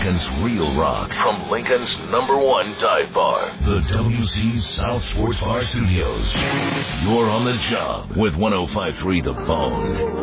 Lincoln's real rock from Lincoln's #1 dive bar, the WC South Sports Bar Studios. You're on the job with 105.3 The Bone.